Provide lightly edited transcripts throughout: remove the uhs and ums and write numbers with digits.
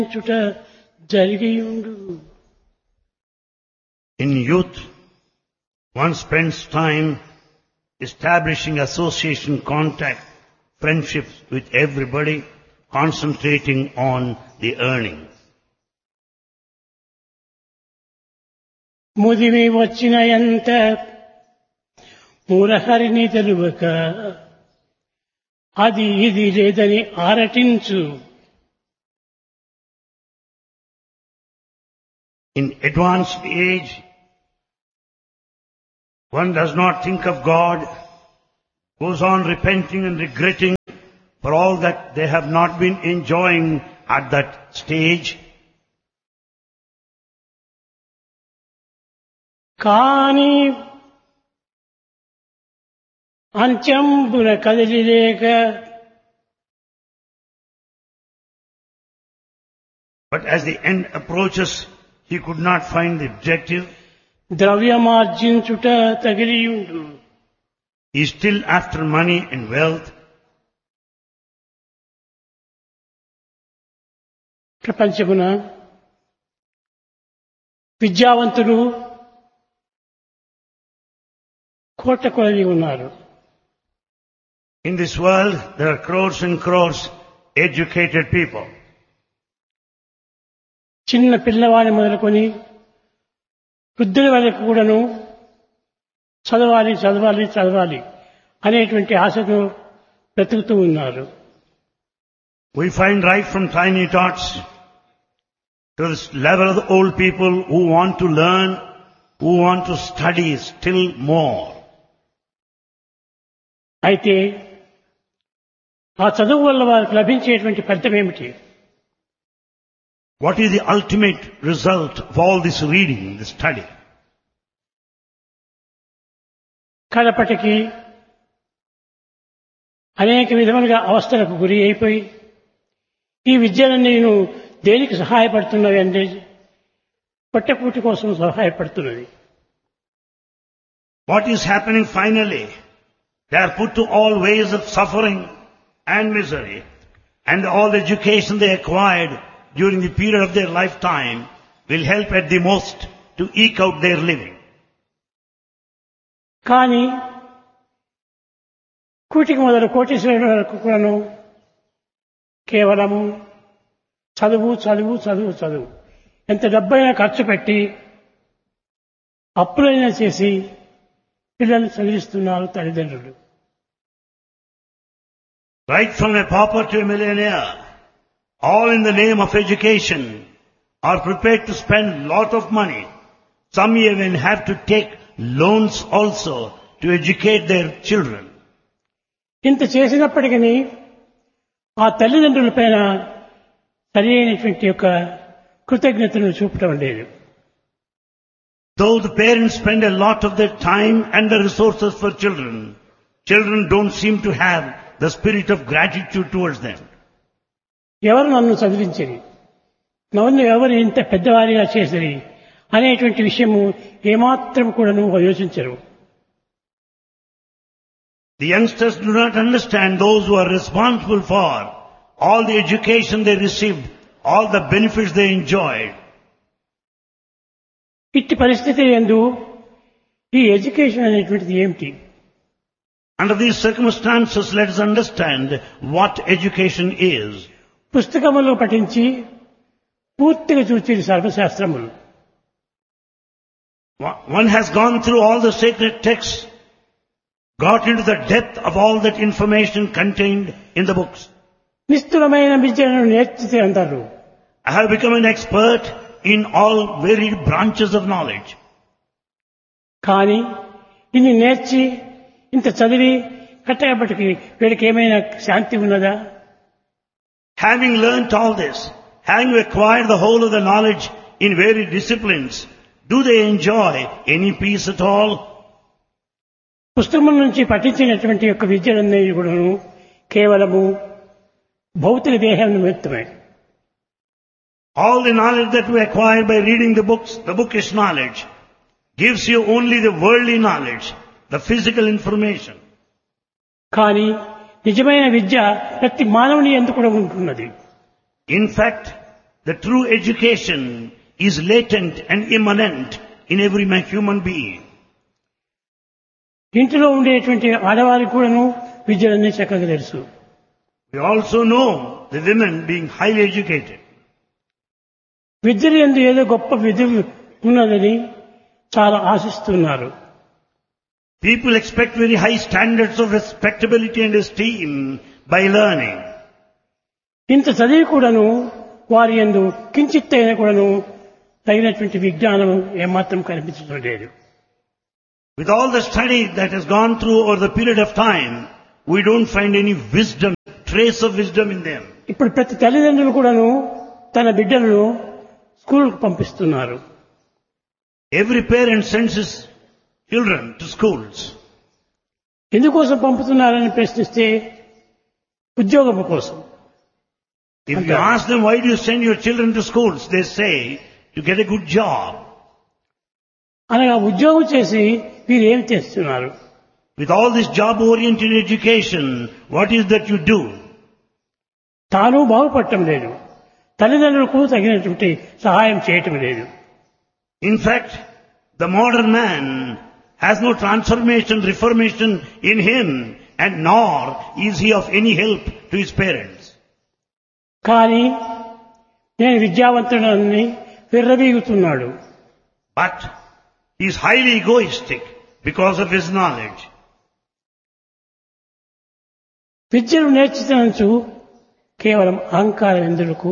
చుట జరిగియుండు. In youth, one spends time establishing association, contact, friendships with everybody, concentrating on the earning. ముదిమి వచ్చిన ఎంత మురహరిని తెలువక అది ఇది లేదని ఆరటించు. In advanced age, one does not think of God, goes on repenting and regretting for all that they have not been enjoying at that stage. కాని అంత్యంబున కదిలిలేక But as the end approaches, he could not find the objective. ద్రవ్యమార్జించుట తగిలియుండు. He is still after money and wealth. ప్రపంచమున విద్యావంతులు కోట్ల కొలది ఉన్నారు. In this world, there are crores and crores educated people. చిన్న పిల్లవాడిని మొదలుకొని వృద్ధుల వరకు కూడాను చదవాలి చదవాలి చదవాలి అనేటువంటి ఆశతో బ్రతుకుతూ ఉన్నారు. We find right from tiny tots to this level of the old people who want to learn, who want to study still more. అయితే ఆ చదువు వల్ల వారికి లభించేటువంటి ఫలితం ఏమిటి? What is the ultimate result of all this reading, this study? కడపటికి అనేక విధములుగా అవస్థలకు గురి అయిపోయి ఈ విద్యలన్నీ నేను దేనికి సహాయపడుతున్నవి అంటే పొట్టకూటి కోసం సహాయపడుతున్నది. What is happening finally? They are put to all ways of suffering and misery, and all the education they acquired during the period of their lifetime will help at the most to eke out their living. కానీ కూటికి మొదలు కోటీశ్వరుల వరకు కూడాను కేవలము చదువు చదువు చదువు చదువు ఎంత డబ్బైనా ఖర్చు పెట్టి అప్పులైనా చేసి పిల్లల్ని చదివిస్తున్నారు తల్లిదండ్రులు. Right from a pauper to a millionaire, all in the name of education, are prepared to spend lot of money. Some even have to take loans also to educate their children. ఇంత చేసినప్పటికీ ఆ తల్లిదండ్రుల పైన సరి అయినటువంటి యొక్క కృతజ్ఞతను చూపటం లేదు. Though the parents spend a lot of their time and the resources for children, children don't seem to have the spirit of gratitude towards them. ఎవరు నన్ను చదివించరి, నన్ను ఎవరు ఇంత పెద్దవారిగా చేసరి అనేటువంటి విషయము ఏమాత్రం కూడా యోచించరు. The youngsters do not understand those who are responsible for all the education they received, all the benefits they enjoyed. ఇట్టి పరిస్థితి యందు ఈ ఎడ్యుకేషన్ అనేటువంటిది ఏమిటి? Under these circumstances, let us understand what education is. పుస్తకములు పఠించి పూర్తిగా చూచి సర్వశాస్త్రములు. One has gone through all the sacred texts, got into the depth of all that information contained in the books. నిస్తులమైన విద్యను నేర్చితే అంటారు. I have become an expert in all varied branches of knowledge. కానీ ఇన్ని నేర్చి ఇంత చదివి కట్టబడికి వీడికి ఏమైనా శాంతి ఉన్నదా? Having learnt all this, having acquired the whole of the knowledge in varied disciplines, do they enjoy any peace at all? పుస్తకం నుంచి పఠించినటువంటి యొక్క విద్యలన్నీ కూడా కేవలము భౌతిక దేహం నిమిత్తమే. All the knowledge that we acquire by reading the books, the bookish knowledge, gives you only the worldly knowledge, the physical information. కానీ నిజమైన విద్య ప్రతి మానవుని యందు కూడా ఉంటున్నది. In fact, the true education is latent and immanent in every human being. ఇంటిలో ఉండేటువంటి ఆడవారికి కూడాను విద్యలన్నీ చక్కగా తెలుసు. We also know the women being highly educated. విద్యలు యందు ఏదో గొప్ప విధి ఉన్నదని చాలా ఆశిస్తున్నారు. People expect very high standards of respectability and esteem by learning. ఇంత చదివి కూడాను వారి యందు కించిత్తైనా కూడాను తగినటువంటి విజ్ఞానం ఏమాత్రం కనిపించడం లేదు. With all the study that has gone through over the period of time, we don't find any wisdom, trace of wisdom in them. ఇప్పుడు ప్రతి తల్లిదండ్రులు కూడాను తన బిడ్డలను స్కూల్కు పంపిస్తున్నారు. Every parent sends his children to schools. ఎందుకోసం పంపుతున్నారని ప్రశ్నిస్తే ఉద్యోగం కోసం. If you ask them why do you send your children to schools, they say to get a good job. అనగా ఉద్యోగం చేసి వీరు ఏం చేస్తున్నారు? With all this job-oriented education, what is that you do? తాను బాగుపడటం లేదు, తల్లిదండ్రులకు తగినటువంటి సహాయం చేయటం లేదు. In fact, the modern man has no transformation, reformation in him, and nor is he of any help to his parents. కానీ నేను విద్యావంతుడని విర్రవీగుతున్నాడు. But he is highly egoistic because of his knowledge. విద్యను నేర్చుతూ కేవలం అహంకారం ఎందుకు?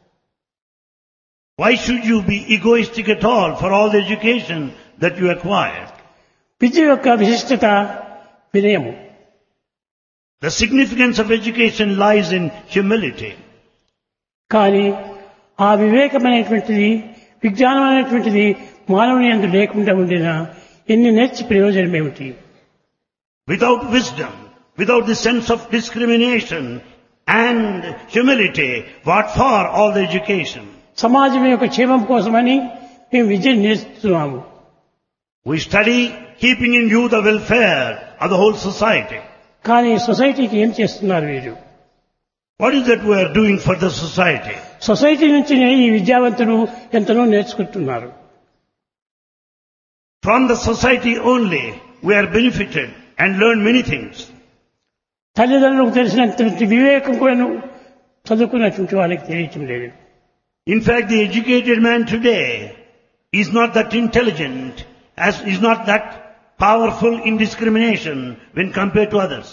Why should you be egoistic at all for all the education that you acquire? విద్య యొక్క విశిష్టత వినయము. The significance of education lies in humility. కానీ ఆ వివేకమైనటువంటిది, విజ్ఞానం అనేటువంటిది మానవుని యందు లేకుండా ఉండినా ఎన్ని నేర్చి ప్రయోజనం ఏమిటి? Without wisdom, without the sense of discrimination and humility, what for all the education? సమాజం యొక్క క్షేమం కోసమని మేము విద్యను నేర్చుతున్నాము. We study keeping in view the welfare of the whole society. కానీ సొసైటీకి ఏం చేస్తున్నారు వీరు? What is that we are doing for the society? Society నుంచి ఈ విద్యావంతులు ఎంతనో నేర్చుకుంటున్నారు. From the society only we are benefited and learn many things. తల్లిదండ్రులకు తెలిసినటువంటి వివేకం కూడా చదువుకున్నటువంటి వాళ్ళకి తెలియటం లేదు. In fact, the educated man today is not that intelligent, is not that powerful in discrimination when compared to others.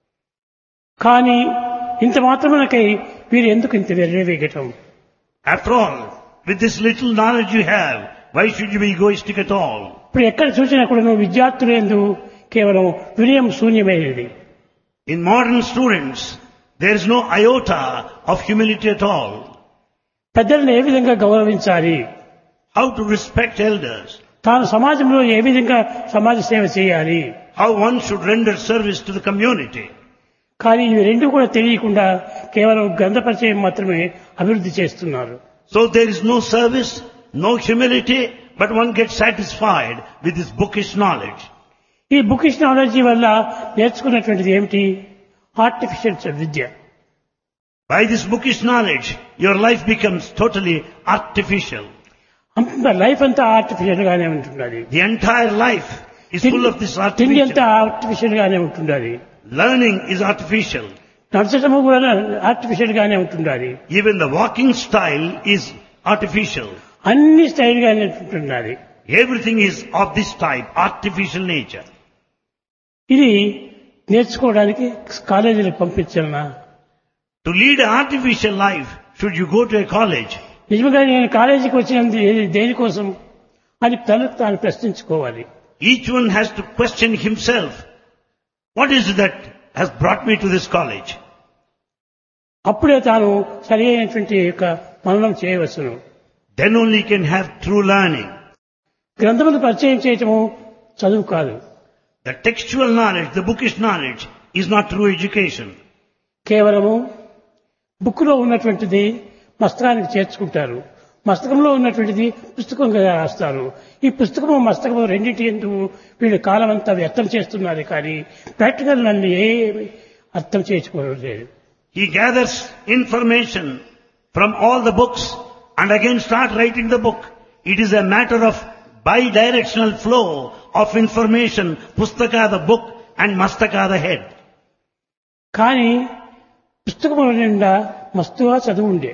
కానీ ఇంత మాత్రమునకై వీరు ఎందుకు ఇంత వెర్రవేగటం? After all, with this little knowledge you have, why should you be egoistic at all? ఇప్పుడు ఎక్కడ చూసినా కూడా విద్యార్థులు ఎందు కేవలం వినయం శూన్యమైనది. In modern students, there is no iota of humility at all. పెద్దలను ఏ విధంగా గౌరవించాలి, How to respect elders, తాను సమాజంలో ఏ విధంగా సమాజ సేవ చేయాలి, how one should render service to the community. కానీ ఇవి రెండు కూడా తెలియకుండా కేవలం గ్రంథ పరిచయం మాత్రమే అభివృద్ధి చేస్తున్నారు. So there is no service, no humility, but one gets satisfied with this bookish knowledge. ఈ బుకిష్ నాలెడ్జీ వల్ల నేర్చుకున్నటువంటిది ఏమిటి? Artificial Vidya. By this bookish knowledge, your life becomes totally artificial. అంత లైఫ్ అంతా ఆర్టిఫిషియల్ గానే ఉంటున్నది. The entire life is full of this తిండి అంతా artificial. Artificial గానే ఉంటున్నది. Learning is artificial. నడచడము కూడా ఆర్టిఫిషియల్ గానే ఉంటున్నది. Even the walking style is artificial. అన్ని స్టైల్ గానే ఉంటున్నది. Everything is of this type, artificial nature. ఇది నేర్చుకోవడానికి కాలేజీలకు పంపించాలనా? To lead an artificial life, should you go to a college? నిజంగా నేను కాలేజీకి వచ్చినది దేనికోసం అని తనకు తాను ప్రశ్నించుకోవాలి. Each one has to question himself. What is it that has brought me to this college? అప్పుడే తాను సరి అయినటువంటి యొక్క మననం చేయవచ్చును. Then only can have true learning. గ్రంథమును పరిచయం చేయటము చదువు కాదు. The textual knowledge, the bookish knowledge is not true education. కేవలము బుక్కులో ఉన్నటువంటిది మస్తకానికి చేర్చుకుంటారు, మస్తకంలో ఉన్నటువంటిది పుస్తకంగా రాస్తారు. ఈ పుస్తకము మస్తకము రెండింటి ఎందుకు వీళ్ళు కాలం అంతా వ్యర్థం చేస్తున్నారు, కానీ ప్రాక్టికల్ నన్ను ఏమి అర్థం చేసుకోవడం లేదు. He gathers information from all the books and again start writing the book. It is a matter of bi-directional flow of information, Pustaka the book and Mastaka the head. కానీ పుస్తకముల నిండా మస్తుగా చదువు ఉండే.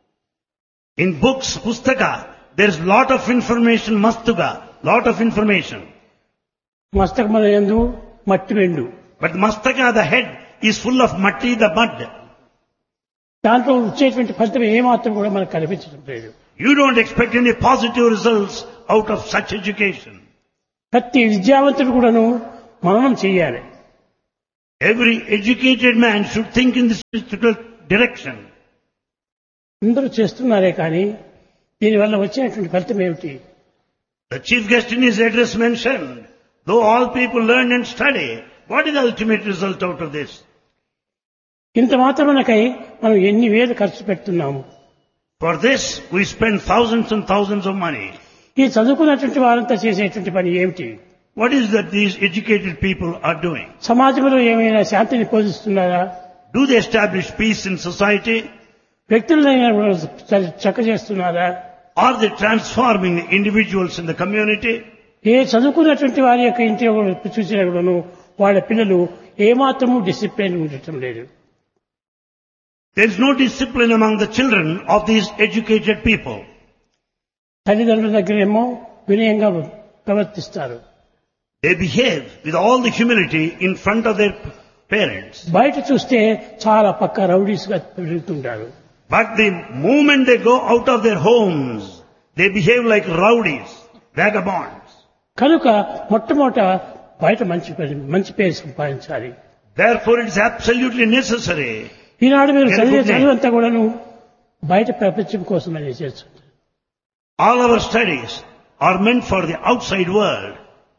In books, Pustaka, there is lot of information, Mastuka, lot of information. మస్తకముల యందు మట్టి వెండు. But Mastaka the head is full of matti, the mud. దాంట్లో వచ్చేటువంటి ఫలితం ఏమాత్రం కూడా మనకు కనిపించడం లేదు. You don't expect any positive results out of such education. ప్రతి విద్యావంతుడు కూడాను మననం చేయాలి. Every educated man should think in this direction. అందరూ చేస్తున్నారే కానీ దీనివల్ల వచ్చేటువంటి ఫలితం ఏమిటి? The chief guest in his address mentioned, though all people learn and study, what is the ultimate result out of this? ఇంత మాత్రమనకై మనం ఎన్ని వేలు ఖర్చు పెడుతున్నాము. For this, we spend thousands and thousands of money. ఈ చదువుకున్నటువంటి వారంతా చేసేటువంటి పని ఏమిటి? What is that these educated people are doing? సమాజంలో ఏమైనా శాంతిని పోషిస్తున్నారా? Do they establish peace in society? వ్యక్తులైనా చక్క చేస్తున్నారా? Are they transforming the individuals in the community? ఏ చదువుకున్నటువంటి వారి యొక్క ఇంటి చూసినా కూడాను వాళ్ళ పిల్లలు ఏమాత్రము డిసిప్లిన్ ఉండటం లేదు. There is no discipline among the children of these educated people. తల్లిదండ్రుల దగ్గరేమో వినయంగా ప్రవర్తిస్తారు. They behave with all the humility in front of their parents. బయట చూస్తే చాలా పక్క రౌడీస్ గా పెరుగుతుంటారు. But the moment they go out of their homes, they behave like rowdies, vagabonds. కనుక మొట్టమొదట బయట మంచి పేరు సంపాదించాలి. Therefore it is absolutely necessary. ఈనాడు మీరు చదివంతా కూడాను బయట ప్రపంచం కోసమని చేస్తుంది. All our studies are meant for the outside world.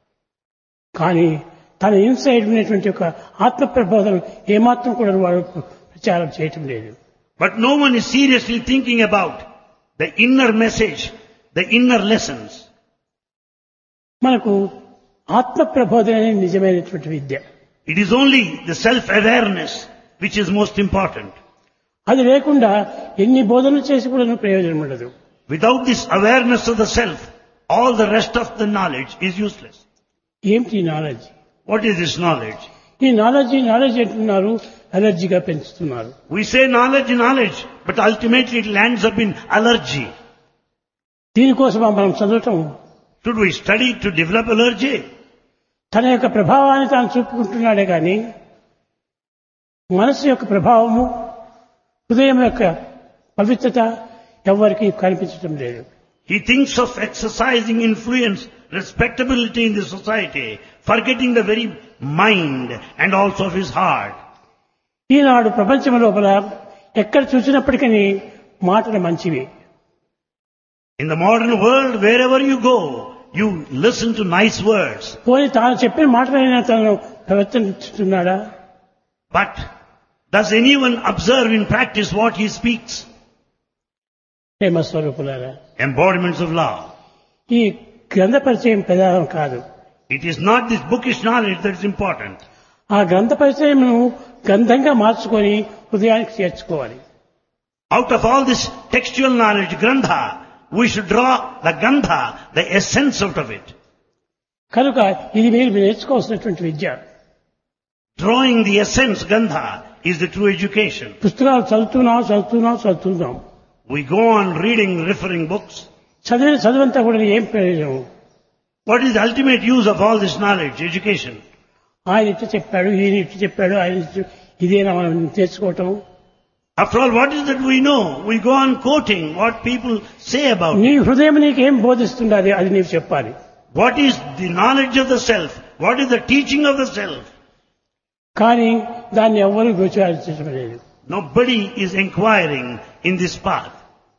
కానీ తన ఇన్సైడ్ ఉన్నటువంటి ఒక ఆత్మ ప్రబోధన ఏమాత్రం కూడా వాడు ప్రచారం చేయటం లేదు. But no one is seriously thinking about the inner message, the inner lessons. మనకు ఆత్మ ప్రబోధన అనేది నిజమైనటువంటి విద్య. It is only the self-awareness which is most important. అది లేకుండా ఎన్ని బోధనలు చేసి కూడా ప్రయోజనం ఉండదు. Without this awareness of the self, all the rest of the knowledge is useless. ఏమిటి knowledge? What is this knowledge? ఈ నాలెడ్జ్ అంటున్నారు, అలర్జీగా పెంచుతున్నారు. We say knowledge, but ultimately it lands up in allergy. దీనికోసం మనం చదవటం. Should we study to develop allergy? తన యొక్క ప్రభావాన్ని తాను చూపుకుంటున్నాడే కానీ మనసు యొక్క ప్రభావము, హృదయం యొక్క పవిత్రత ఎవరికి కనిపించడం లేదు. He thinks of exercising influence, respectability in the society, forgetting the very mind and also of his heart. ఈనాడు ప్రపంచం లోపల ఎక్కడ చూసినప్పటికీ మాటలు మంచివి. In the modern world, wherever you go, you listen to nice words. పోనీ తాను చెప్పిన మాటలైనా తను ప్రవర్తిస్తున్నాడా? But does anyone observe in practice what he speaks? ప్రేమ స్వరూపులారా, Embodiments of love. ఈ గ్రంథ పరిచయం ప్రధానం కాదు. It is not this bookish knowledge that is important. ఆ గ్రంథ పరిచయమును గ్రంథంగా మార్చుకొని హృదయానికి చేర్చుకోవాలి. Out of all this textual knowledge, grandha, we should draw the gandha, the essence out of it. కనుక ఇది మీరు నేర్చుకోవాల్సినటువంటి విద్య. Drawing the essence, gandha, is the true education. పుస్తకాలు చదువుతున్నాం. We go on reading, referring books. చదువంతా కూడా ఏం ప్రయోజనం? What is the ultimate use of all this knowledge, education? ఆయన ఇట్లా చెప్పాడు, ఈయన ఇట్లా చెప్పాడు, ఇదేనా మనం తెచ్చుకోవటం? After all, what is that we know? We go on quoting what people say about నీ it. హృదయం నీకేం బోధిస్తుండాలి అది నీవు చెప్పాలి. What is the knowledge of the self? What is the teaching of the self? కానీ దాన్ని ఎవ్వరూ విచారించడం లేదు. Nobody is inquiring in this path.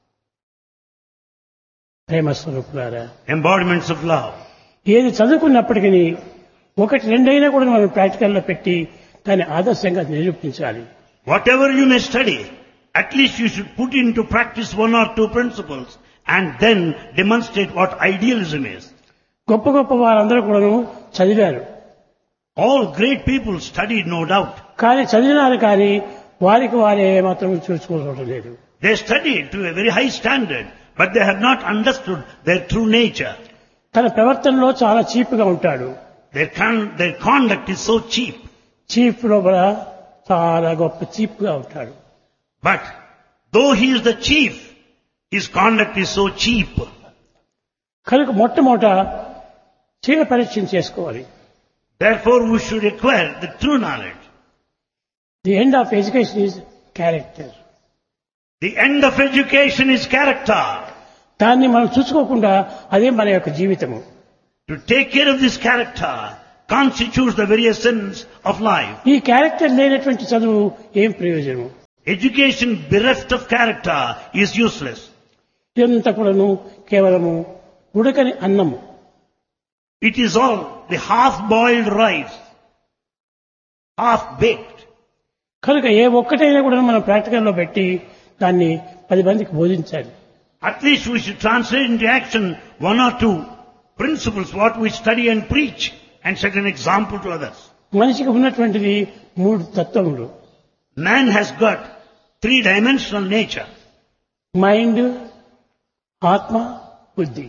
ప్రేమ స్వరూపులారా, Embodiments of love. ఏది చదువుకున్నప్పటికీ ఒకటి రెండైనా కూడా మనం ప్రాక్టికల్లో పెట్టి దాన్ని ఆదర్శంగా నిరూపించాలి. Whatever you may study, at least you should put into practice one or two principles and then demonstrate what idealism is. గొప్ప గొప్ప వారందరూ కూడా చదివారు. All great people studied, no doubt. కానీ చదివినారు కానీ వారికి వారే మాత్రం చూసుకోవడం లేదు. They studied to a very high standard, but they have not understood their true nature. తన ప్రవర్తనలో చాలా చీప్గా ఉంటాడు. Their conduct is so cheap. Cheap లోపల చాలా గొప్ప చీప్గా ఉంటాడు. But though he is the chief, his conduct is so cheap. కనుక మొట్టమొదట శీల పరీక్ష చేసుకోవాలి. Therefore we should acquire the true knowledge. The end of education is character. The end of education is character. దాన్ని మనం చూసుకోకుండా అదే మన యొక్క జీవితము. To take care of this character constitutes the very essence of life. ఈ character లేనటువంటి చదువు ఏం ప్రయోజనము? Education bereft of character is useless. ఇదంతా కూడాను కేవలము ఉడకని అన్నము. It is all the half-boiled rice, half-baked. కనుక ఏ ఒక్కటైనా కూడా మనం ప్రాక్టికల్లో పెట్టి దాన్ని 10 మందికి బోధించాలి. At least we should translate into action one or two principles what we study and preach and set an example to others. మనిషికి ఉన్నటువంటిది 3 తత్వములు. Man has got 3-dimensional nature. Mind, ఆత్మ, బుద్ధి.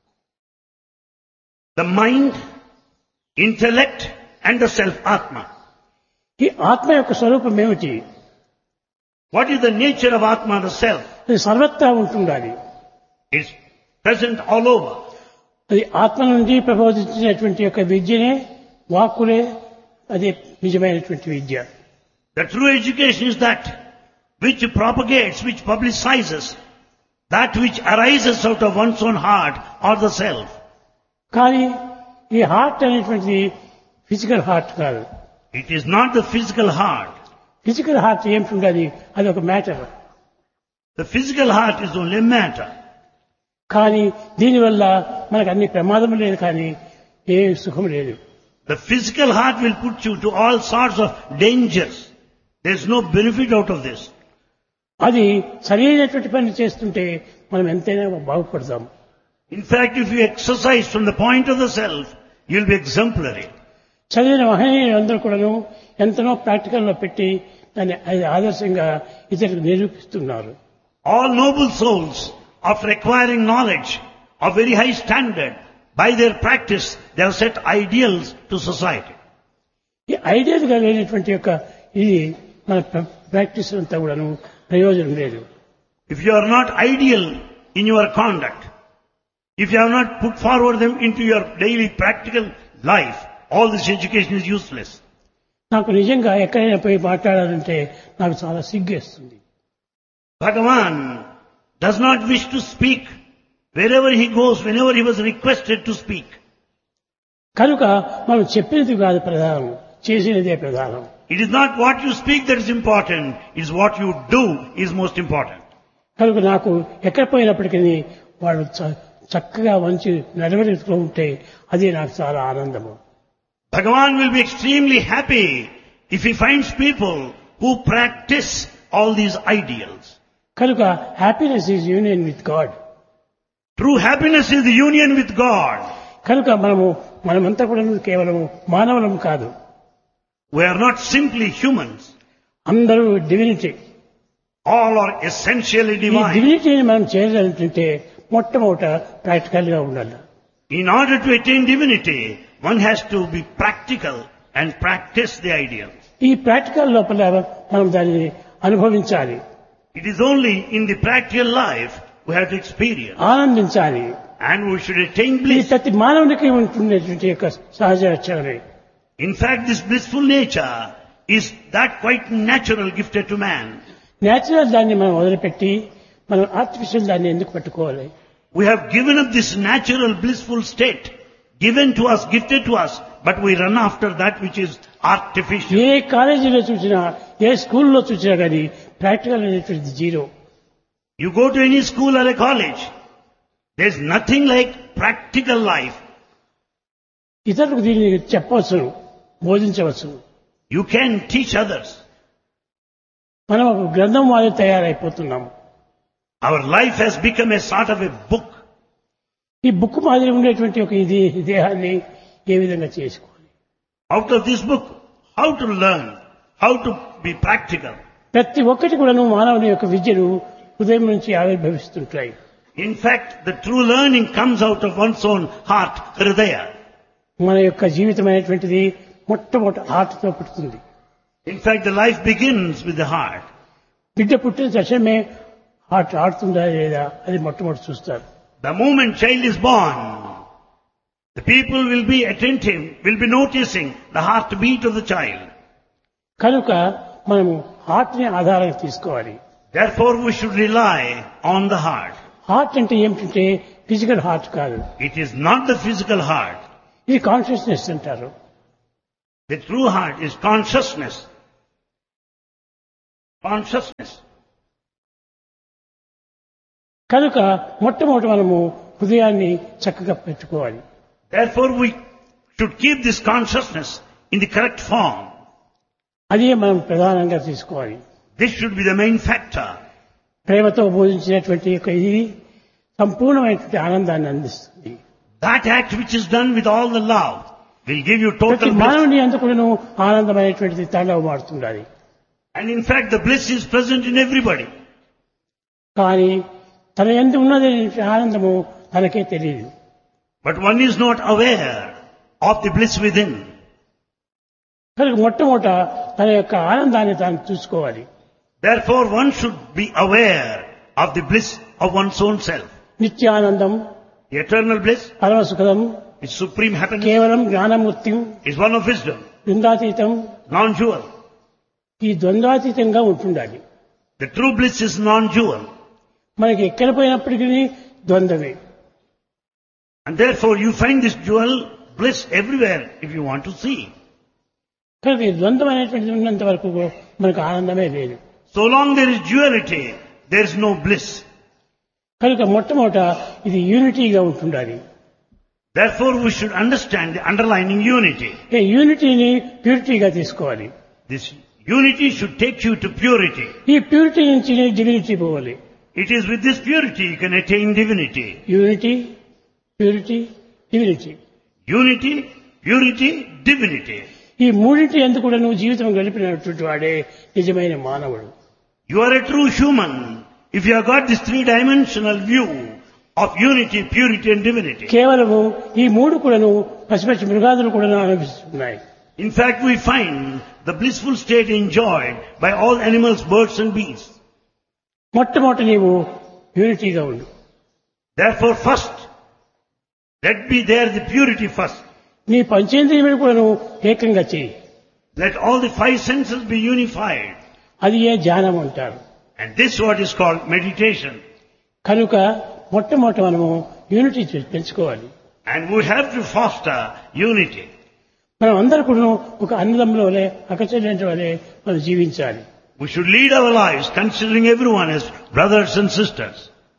The mind, intellect and the self, Atma. ఈ ఆత్మ యొక్క స్వరూపం ఏమిటి? What is the nature of Atma, the self? అది సర్వత్రా ఉంటుండాలి. It's present all over. అది ఆత్మ నుండి ప్రబోధించినటువంటి యొక్క విద్యనే వాక్కులే అదే నిజమైనటువంటి విద్య. The true education is that which propagates, which publicizes, that which arises out of one's own heart or the self. కానీ ఈ హార్ట్ అనేటువంటిది ఫిజికల్ హార్ట్ కాదు. It is not the physical heart. Physical heart ఏమిటి? అది ఒక matter. The physical heart is only matter. కానీ దీనివల్ల మనకు అన్ని ప్రమాదం లేదు, కానీ ఏ సుఖం లేదు. The physical heart will put you to all sorts of dangers. There's no benefit out of this. అది సరైనటువంటి పని చేస్తుంటే మనం ఎంతైనా బాగుపడతాం. In fact, if you exercise from the point of the self, you'll be exemplary. చదివిన మహనీయులందరూ కూడాను ఎంతనో ప్రాక్టికల్లో పెట్టి దాన్ని ఆదర్శంగా ఇతరులకు నిరూపిస్తున్నారు. All noble souls, after acquiring knowledge of very high standard, by their practice, they have set ideals to society. ఈ ideal గా లేనటువంటి యొక్క ఇది మన ప్రాక్టీస్ అంతా కూడాను ప్రయోజనం లేదు. If you are not ideal in your conduct, if you have not put forward them into your daily practical life, all this education is useless. నాకు నిజంగా ఎక్కడైనా పోయి మాట్లాడాలంటే నాకు చాలా సిగ్గేస్తుంది. Bhagavan does not wish to speak wherever he goes, whenever he was requested to speak. కనుక మనం చెప్పినది కాదు ప్రధానం, చేసినదే ప్రధానం. It is not what you speak that is important, it is what you do is most important. కనుక నాకు ఎక్కడ పోయినప్పటికీ వాళ్ళు చక్కగా మంచి నడవడికలో ఉంటే అదే నాకు చాలా ఆనందము. Bhagavan will be extremely happy if he finds people who practice all these ideals. కనుక happiness is union with God. True happiness is the union with God. కనుక మనమంతా కూడా కేవలం మానవులం కాదు. We are not simply humans. అందరూ divinity. All are essentially ఈ divine. డివినిటీని మనం చేయాలంటే మొట్టమొదట ప్రాక్టికల్ గా ఉండాలి. In order to attain divinity, one has to be practical and practice the ideals. ఈ ప్రాక్టికల్ లోపల మనం దానిని అనుభవించాలి. It is only in the practical life we have to experience. ఆనందించాలి. And we should attain ఇది bliss. ప్రతి మానవునికి ఉంటున్నటువంటి యొక్క సహజ లక్షణమే. In fact, this blissful nature is that quite natural gifted to man. Natural దాన్ని మనం వదిలిపెట్టి మనం ఆర్టిఫిషియల్ దాన్ని ఎందుకు పట్టుకోవాలి? We have given up this natural blissful state given to us, gifted to us, but we run after that which is artificial. ఏ కాలేజీలో చూసినా, ఏ స్కూల్లో చూసినా కానీ ప్రాక్టికల్ అనేటువంటిది zero. You go to any school or a college, there's nothing like practical life. ఇతరులకు దీన్ని చెప్పవచ్చు, బోధించవచ్చు. You can teach others. మనం ఒక గ్రంథం వాళ్ళు తయారైపోతున్నాము. Our life has become a sort of a book. ఈ బుక్ మాదిరి ఉండేటువంటి ఒక ఇది దేహాన్ని ఏ విధంగా చేసుకోవాలి? Out of this book, how to learn, how to be practical. ప్రతి ఒక్కటి కూడా మానవుని యొక్క విద్యను హృదయం నుంచి ఆవిర్భవిస్తుంటాయి. In fact, the true learning comes out of one's own heart, hridaya. మన యొక్క జీవితం అనేటువంటిది మొట్టమొదటి హార్ట్తో పుడుతుంది. In fact, the life begins with the heart. బిడ్డ పుట్టిన తక్షణమే హార్ట్ ఆడుతుందా లేదా అది మొట్టమొదటి చూస్తారు. The moment child is born, the people will be attentive, will be noticing the heartbeat of the child. కనుక మనము హార్ట్ ని ఆధారంగా తీసుకోవాలి. Therefore, we should rely on the heart. Heart అంటే ఏమిటంటే ఫిజికల్ హార్ట్ కాదు, It is not the physical heart. ఇది consciousness అంటారు. The true heart is consciousness. Consciousness. కనుక మొట్టమొదటి మనము హృదయాన్ని చక్కగా పెట్టుకోవాలి. Therefore, we should keep this consciousness in the correct form. అదే మనం ప్రధానంగా తీసుకోవాలి. This should be the main factor. ప్రేమతో బోధించినటువంటి యొక్క ఇది సంపూర్ణమైనటువంటి ఆనందాన్ని అందిస్తుంది. That act which is done with all the love will give you ప్రతి total bliss. మానవుని అందుకును ఆనందమైనటువంటిది తాండవమాడుతుండాలి. And in fact, the bliss is present in everybody. కానీ తన యందు ఉన్నది ఆనందము తనకే తెలియదు. But one is not aware of the bliss within. కనుక మొట్టమొదట తన యొక్క ఆనందాన్ని తాను చూసుకోవాలి. Therefore, one should be aware of the bliss of one's own self. Nityanandam, The eternal bliss పరమసుఖం, is supreme happiness, కేవలం Gnanamurthy, is one of wisdom, ద్వంద్వాతీతం, non-dual. ఈ ద్వంద్వాతీతంగా ఉంటుండాలి. The true bliss is non-dual. మనకి ఎక్కడ పోయినప్పటికీ ద్వంద్వమే. And therefore, you find this dual bliss everywhere if you want to see. కనుక ఈ ద్వంద్వం అనేటువంటిది ఉన్నంత వరకు మనకు ఆనందమే లేదు. So long there is duality, there is no bliss. కనుక మొట్టమొదట ఇది యూనిటీగా ఉంటుండాలి. Therefore, we should understand the underlying unity. ఈ యూనిటీని ప్యూరిటీగా తీసుకోవాలి. This unity should take you to purity. ఈ ప్యూరిటీ నుంచి డివినిటీ పోవాలి. It is with this purity you can attain divinity. Unity, purity, divinity. Unity, purity, divinity. ఈ మూడింటి ఎందుకు కూడా నువ్వు జీవితం గడిపినటువంటి వాడే నిజమైన మానవుడు. You are a true human if you have got this three-dimensional view of unity, purity and divinity. కేవలము ఈ మూడు కూడాను పసిపసి మృగాదులు కూడా అనుభవిస్తున్నాయి. In fact, we find the blissful state enjoyed by all animals, birds and beasts. మొట్టమొదటి నీవు యూనిటీగా ఉండు. Therefore, first, let be there the purity first. నీ పంచేంద్రియములు కూడాను ఏకంగా చేయి. Let all the five senses be unified. అది ఏ ధ్యానం అంటారు. And this is what is called meditation. కనుక మొట్టమొదటి మనము యూనిటీ పెంచుకోవాలి. And we have to foster unity. మనం అందరూ కూడా ఒక అన్నదమ్ముల వలె అక్కచెల్లెంటి వలె మనం జీవించాలి. We should lead our lives considering everyone as brothers and sisters.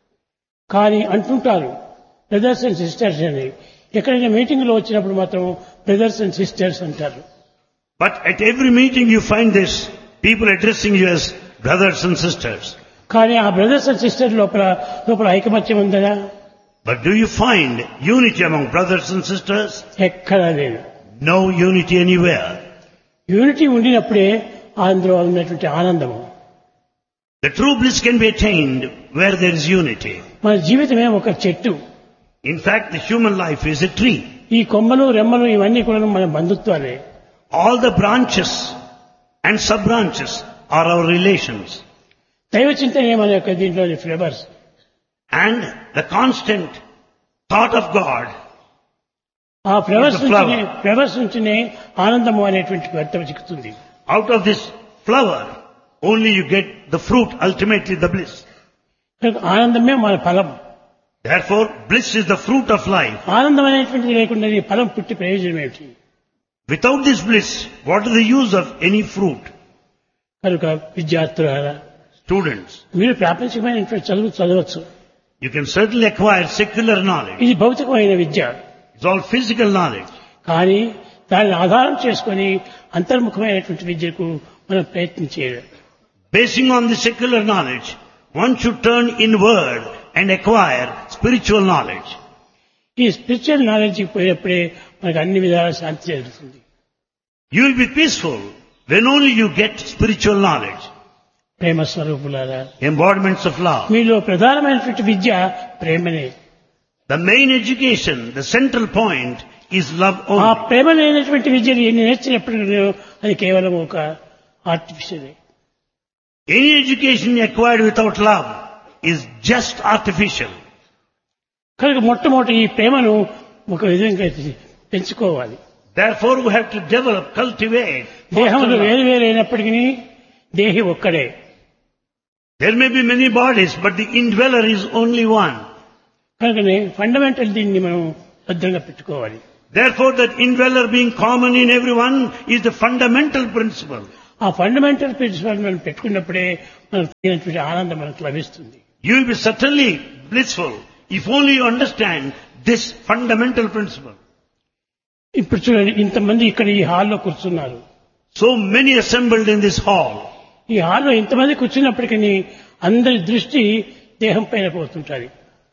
కానీ అంటుంటారు బ్రదర్స్ అండ్ సిస్టర్స్ అని. ఎక్కడైనా మీటింగ్ లో వచ్చినప్పుడు మాత్రం బ్రదర్స్ అండ్ సిస్టర్స్ అంటారు. But at every meeting you find this, people addressing you as brothers and sisters. కానీ ఆ బ్రదర్స్ అండ్ సిస్టర్ లోపల ఐకమత్యం ఉందా? But do you find unity among brothers and sisters? ఎక్కడా లేదు. No unity anywhere. యూనిటీ ఉండినప్పుడే అందులో ఉన్నటువంటి ఆనందము. The true bliss can be attained where there is unity. మన జీవితమే ఒక చెట్టు. In fact, the human life is a tree. ఈ కొమ్మలు రెమ్మలు ఇవన్నీ కూడా మన బంధుత్వాలే. All the branches and sub-branches are our relations. దైవ చింతనే మన యొక్క దీంట్లోని flavours. And the constant thought of God. ఆ ఫ్లవర్స్ నుంచినే ఆనందము అనేటువంటి అర్థం చిక్కుతుంది. Out of this flower, only you get the fruit, ultimately the bliss. ఆనందమే మన ఫలం. Therefore, bliss is the fruit of life. ఆనందం అనేటువంటిది లేకుండా ఈ ఫలం పుట్టి ప్రయోజనం ఏమిటి? Without this bliss, what is the use of any fruit? కనుక విద్యార్థులారా, Students, మీరు ప్రాపంచికమైనటువంటి చదవచ్చు. you can certainly acquire secular knowledge. ఇది భౌతికమైన విద్య. It's all physical knowledge. కానీ దాన్ని ఆధారం చేసుకొని అంతర్ముఖమైనటువంటి విద్యకు మనం ప్రయత్నించేది. Basing on the secular knowledge, one should turn inward and acquire spiritual knowledge. ఈ స్పిరిచువల్ నాలెడ్జ్ పోయినప్పుడే మనకు అన్ని విధాల శాంతి జరుగుతుంది. You will be peaceful when only you get spiritual knowledge. ప్రేమ స్వరూపులారా, embodiments of love. మీలో ప్రధానమైనటువంటి విద్య ప్రేమనే. The main education, the central point is love ఆ only. ప్రేమ లేనటువంటి విద్యను ఎన్ని నేర్చినప్పటికీ అది కేవలం ఒక ఆర్టిఫిషియలే. Any education acquired without love is just artificial. కనుక మొట్టమొదటి ఈ ప్రేమను ఒక విధంగా పెంచుకోవాలి. Therefore we have to develop, cultivate. దేహములు foster love. వేరు వేరు అయినప్పటికీ దేహి ఒక్కడే. There may be many bodies, but the indweller is only one. కనుకనే ఫండమెంటల్ దీన్ని మనం భద్రంగా పెట్టుకోవాలి. Therefore that indweller being common in everyone is the fundamental principle. ఆ ఫండమెంటల్ ప్రిన్సిపల్ మనం పెట్టుకున్నప్పుడే మనకు తగినటువంటి ఆనందం మనకు లభిస్తుంది. You will be certainly blissful if only you understand this fundamental principle. ఇప్పుడు చూడండి, ఇంతమంది ఇక్కడ ఈ హాల్లో కూర్చున్నారు. So many assembled in this hall. ఈ హాల్లో ఇంతమంది కూర్చున్నప్పటికీ అందరి దృష్టి దేహం పైన పోతుంటారు.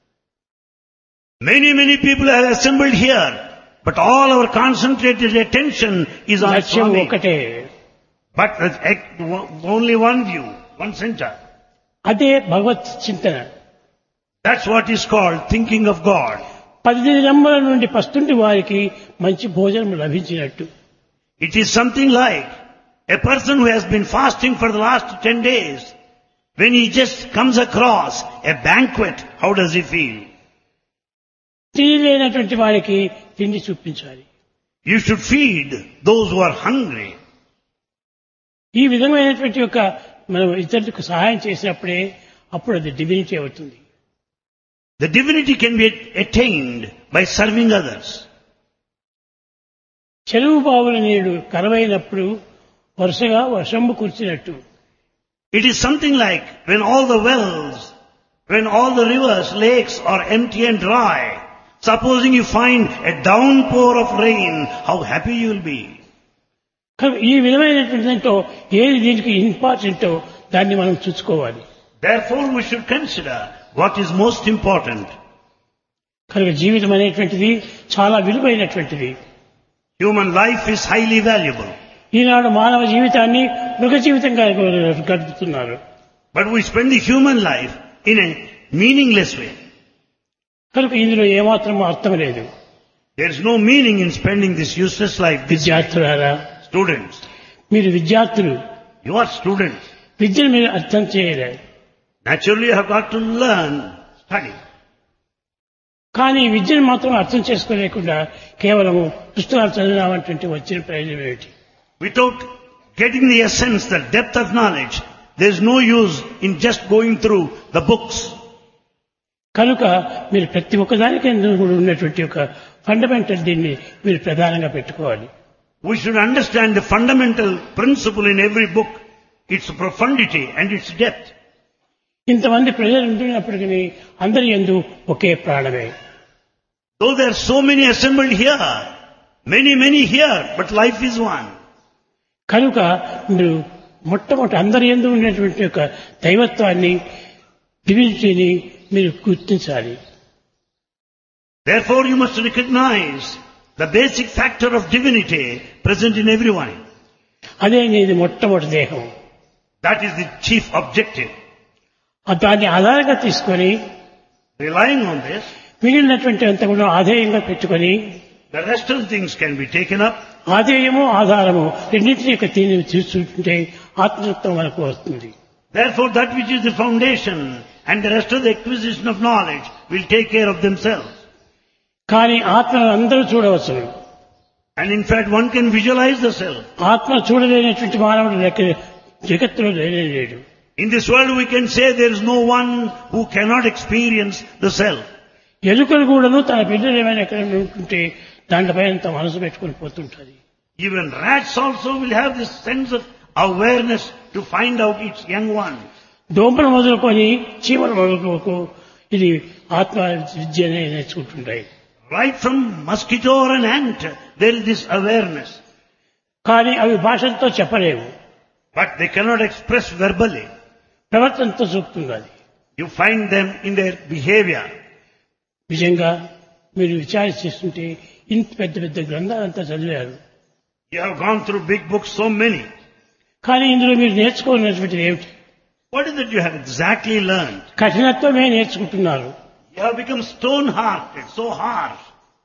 Many people are assembled here, but all our concentrated attention is on లక్ష్యం Swami. ఒకటే. But only one view, one center. అదే భగవత్ చింతన. That's what is called thinking of God. 10 దినముల నుండి పస్తుంటి వారికి మంచి భోజనం లభించినట్టు. It is something like a person who has been fasting for the last 10 days. When he just comes across a banquet, how does he feel? తిండి లేనటువంటి వారికి తిండి చూపించాలి. You should feed those who are hungry. ఈ విధమైనటువంటి యొక్క మనం ఇతరులకు సహాయం చేసినప్పుడే అప్పుడు అది డివినిటీ అవుతుంది. The divinity can be attained by serving others. చెరువు బావుల నీరు కరవైనప్పుడు వరుసగా వర్షంబు కురిచినట్టు. It is something like when all the wells, when all the rivers, lakes are empty and dry. Supposing you find a downpour of rain, how happy you will be. ఈ విధమైనటువంటి దాంట్లో ఏది దీనికి ఇంపార్టెంటో దాన్ని మనం చూసుకోవాలి. Therefore we should consider what is most important. కనుక జీవితం అనేటువంటిది చాలా విలువైనటువంటిది. Human life is highly valuable. ఈనాడు మానవ జీవితాన్ని మృగ జీవితంగా గడుపుతున్నారు. But we spend the human life in a meaningless way. కనుక ఇందులో ఏమాత్రం అర్థం లేదు. There is no meaning in spending this useless life. విద్యార్థులారా, Students, మీరు విద్యార్థులు, you are students. విద్యను మీరు అర్థం చేయలేదు. Naturally you have got to learn, study. కానీ విద్యను మాత్రం అర్థం చేసుకోలేకుండా కేవలం పుస్తకాలు చదివినామంటే వచ్చిన ప్రయోజనం ఏమిటి? Without getting the essence, the depth of knowledge, there is no use in just going through the books. కనుక మీరు ప్రతి ఒక్కదానికి ఉన్నటువంటి ఒక ఫండమెంటల్ దీన్ని మీరు ప్రధానంగా పెట్టుకోవాలి. We should understand the fundamental principle in every book, its profundity and its depth. ఇంతమంది ప్రజలు ఉంటున్నప్పటికీ అందరి యందు ఒకే ప్రాణమే. Though there are so many assembled here, many here, but life is one. కనుక మీరు మొట్టమొదటి అందరి యందు ఉన్నటువంటి ఒక దైవత్వాన్ని, డివినిటీని మీరు గుర్తించాలి. Therefore you must recognize the basic factor of divinity present in everyone. అదే నీది మొట్టమొదటి దేహం. That is the chief objective. దాన్ని ఆధారంగా తీసుకొని Relying on this, మిగిలినటువంటి అంతా కూడా ఆధేయంగా పెట్టుకొని the rest of the things can be taken up. ఆధేయము ఆధారము రెండింటినీ యొక్క తీని చూస్తుంటే ఆత్మతత్వం మనకు వస్తుంది. Therefore that which is the foundation and the rest of the acquisition of knowledge will take care of themselves. కానీ ఆత్మను అందరూ చూడవచ్చు. And in fact one can visualize the self. ఆత్మ చూడలేనటువంటి మానవుడు జగత్తులో లేడు. In this world we can say there is no one who cannot experience the self. ఎలుకలు కూడాను తన బిడ్డలు ఏమైనా ఎక్కడ ఉంటుంటే దాంట్లపైన మనసు పెట్టుకుని పోతుంటది. Even rats also will have this sense of awareness to find out its young one. దోమలు మొదలుకొని చీమలు మొదలుకోకు ఇది ఆత్మ విద్యనే నేర్చుకుంటుంటాయి. Right from mosquito or an ant, there is this awareness. కానీ అవి భాషలతో చెప్పలేవు. But they cannot express verbally. ప్రవర్తనతో చూపుతున్నది. You find them in their behavior. నిజంగా మీరు విచారిస్తుంటే ఇంత పెద్ద పెద్ద గ్రంథాలంతా చదివారు. You have gone through big books, so many. కానీ ఇందులో మీరు నేర్చుకోవాల్సినటువంటిది ఏమిటి? What is it you have exactly learned? కఠినత్వమే నేర్చుకుంటున్నారు. You have become stone-hearted, so harsh.